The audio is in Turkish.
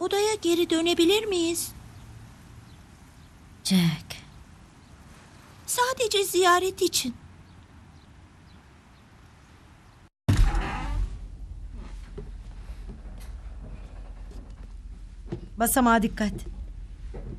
Odaya geri dönebilir miyiz? Jack. Sadece ziyaret için. Basamağa dikkat.